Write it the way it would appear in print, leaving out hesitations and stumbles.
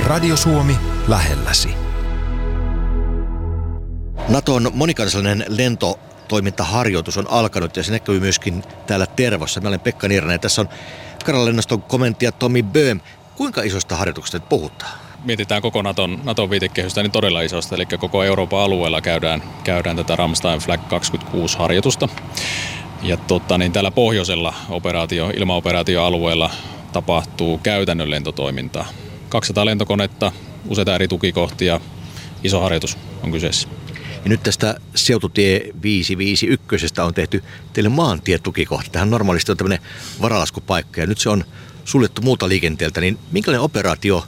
Radio Suomi lähelläsi. Naton monikansallinen lentotoimintaharjoitus on alkanut ja se näkyy myöskin täällä Tervossa. Mä olen Pekka Nierinen ja tässä on Karjalan-lennoston komentia Tommy Böhm. Kuinka isosta harjoituksesta nyt puhutaan? Mietitään koko Naton viitekehystä niin todella isosta, eli koko Euroopan alueella käydään tätä Ramstein Flag 26-harjoitusta. Ja täällä pohjoisella ilmaoperaatioalueella tapahtuu käytännön lentotoimintaa. 200 lentokonetta, useita eri tukikohtia, iso harjoitus on kyseessä. Ja nyt tästä Seututie 551 on tehty teille maantietukikohta. Tähän normaalisti on tämmöinen varalaskupaikka ja nyt se on suljettu muuta liikenteeltä. Niin minkälainen operaatio